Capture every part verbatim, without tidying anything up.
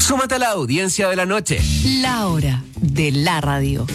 Súmate a la audiencia de la noche. La hora de la radio.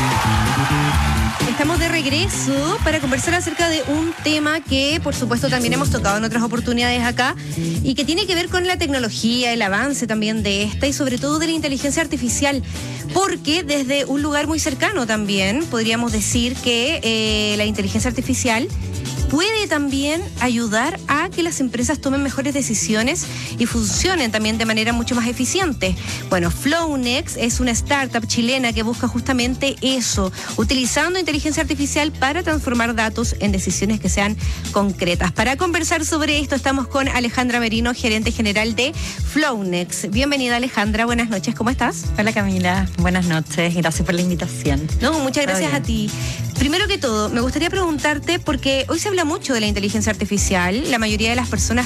Estamos de regreso para conversar acerca de un tema que, por supuesto, también hemos tocado en otras oportunidades acá y que tiene que ver con la tecnología, el avance también de esta y sobre todo de la inteligencia artificial, porque desde un lugar muy cercano también podríamos decir que eh, la inteligencia artificial puede también ayudar a que las empresas tomen mejores decisiones y funcionen también de manera mucho más eficiente. Bueno, Flownex es una startup chilena que busca justamente eso, utilizando inteligencia artificial para transformar datos en decisiones que sean concretas. Para conversar sobre esto estamos con Alejandra Merino, gerente general de Flownex. Bienvenida, Alejandra, buenas noches, ¿cómo estás? Hola, Camila, buenas noches, gracias por la invitación. No, muchas gracias a ti. Primero que todo, me gustaría preguntarte, porque hoy se habla mucho de la inteligencia artificial, la mayoría de las personas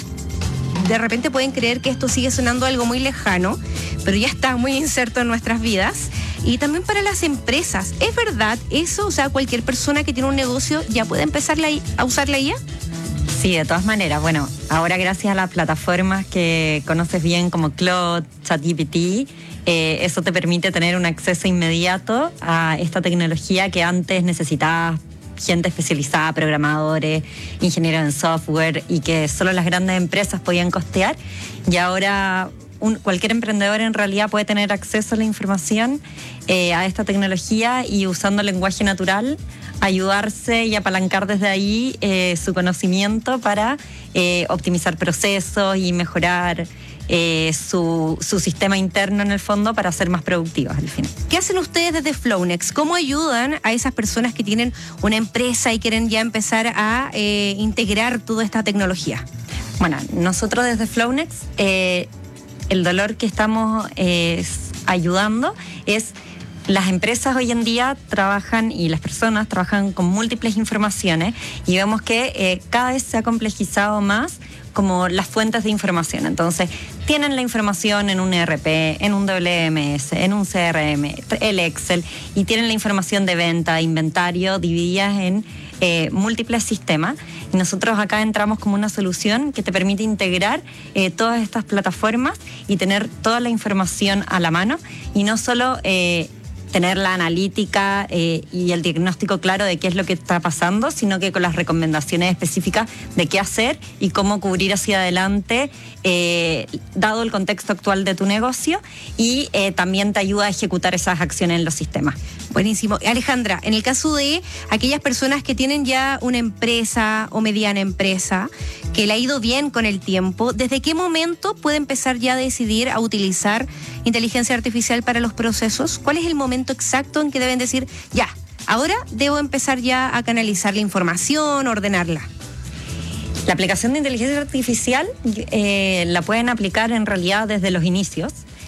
de repente pueden creer que esto sigue sonando algo muy lejano, pero ya está muy inserto en nuestras vidas. Y también para las empresas, ¿es verdad eso? O sea, cualquier persona que tiene un negocio ya puede empezar la, a usar la I A. Sí, de todas maneras. Bueno, ahora gracias a las plataformas que conoces bien como Claude, ChatGPT, eh, eso te permite tener un acceso inmediato a esta tecnología que antes necesitabas gente especializada, programadores, ingenieros en software, y que solo las grandes empresas podían costear. Y ahora un, cualquier emprendedor en realidad puede tener acceso a la información, eh, a esta tecnología, y usando lenguaje natural ayudarse y apalancar desde ahí eh, su conocimiento para eh, optimizar procesos y mejorar eh, su, su sistema interno en el fondo para ser más productivos al final. ¿Qué hacen ustedes desde Flownex? ¿Cómo ayudan a esas personas que tienen una empresa y quieren ya empezar a eh, integrar toda esta tecnología? Bueno, nosotros desde Flownex eh, el dolor que estamos eh, ayudando es las empresas hoy en día trabajan y las personas trabajan con múltiples informaciones y vemos que eh, cada vez se ha complejizado más como las fuentes de información. Entonces, tienen la información en un E R P, en un W M S, en un C R M, el Excel, y tienen la información de venta, de inventario, divididas en eh, múltiples sistemas. Y nosotros acá entramos como una solución que te permite integrar eh, todas estas plataformas y tener toda la información a la mano, y no solo Eh, tener la analítica eh, y el diagnóstico claro de qué es lo que está pasando, sino que con las recomendaciones específicas de qué hacer y cómo cubrir hacia adelante, eh, dado el contexto actual de tu negocio, y eh, también te ayuda a ejecutar esas acciones en los sistemas. Buenísimo. Alejandra, en el caso de aquellas personas que tienen ya una empresa o mediana empresa, que le ha ido bien con el tiempo, ¿desde qué momento puede empezar ya a decidir a utilizar inteligencia artificial para los procesos? ¿Cuál es el momento exacto en que deben decir, ya, ahora debo empezar ya a canalizar la información, ordenarla? La aplicación de inteligencia artificial eh, la pueden aplicar en realidad desde los inicios.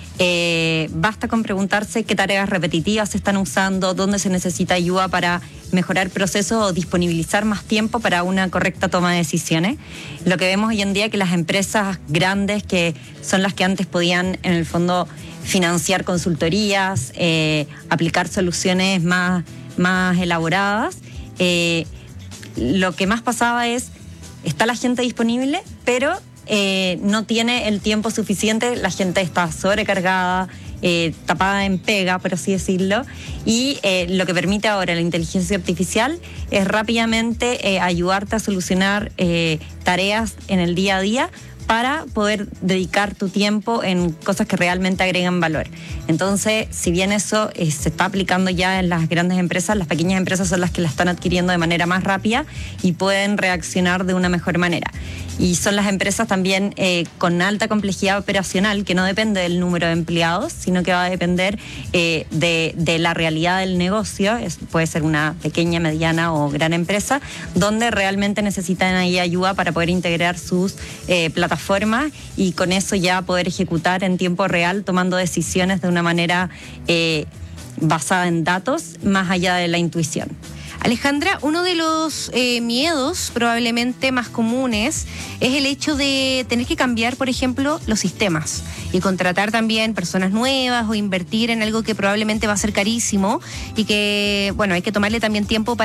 Eh, basta con preguntarse qué tareas repetitivas se están usando, dónde se necesita ayuda para mejorar procesos o disponibilizar más tiempo para una correcta toma de decisiones. Lo que vemos hoy en día es que las empresas grandes, que son las que antes podían en el fondo financiar consultorías, eh, aplicar soluciones más, más elaboradas, eh, lo que más pasaba es, está la gente disponible, pero Eh, no tiene el tiempo suficiente, la gente está sobrecargada, eh, tapada en pega, por así decirlo, y eh, lo que permite ahora la inteligencia artificial es rápidamente eh, ayudarte a solucionar eh, tareas en el día a día para poder dedicar tu tiempo en cosas que realmente agregan valor. Entonces, si bien eso eh, se está aplicando ya en las grandes empresas, las pequeñas empresas son las que la están adquiriendo de manera más rápida y pueden reaccionar de una mejor manera. Y son las empresas también eh, con alta complejidad operacional, que no depende del número de empleados, sino que va a depender eh, de, de la realidad del negocio. Es, puede ser una pequeña, mediana o gran empresa, donde realmente necesitan ahí ayuda para poder integrar sus eh, plataformas y con eso ya poder ejecutar en tiempo real, tomando decisiones de una manera eh, basada en datos, más allá de la intuición. Alejandra, uno de los eh, miedos probablemente más comunes es el hecho de tener que cambiar, por ejemplo, los sistemas y contratar también personas nuevas o invertir en algo que probablemente va a ser carísimo y que, bueno, hay que tomarle también tiempo para